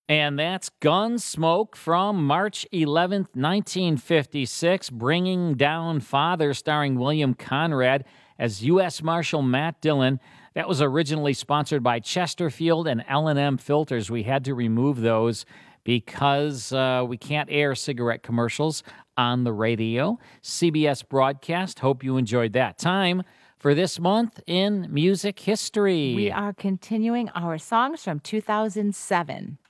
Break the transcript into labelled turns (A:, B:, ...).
A: And that's Gunsmoke from March 11th, 1956, Bringing Down Father, starring William Conrad as U.S. Marshal Matt Dillon. That was originally sponsored by Chesterfield and L&M Filters. We had to remove those because we can't air cigarette commercials on the radio. CBS broadcast. Hope you enjoyed that. Time for this month in music history.
B: We are continuing our songs from 2007.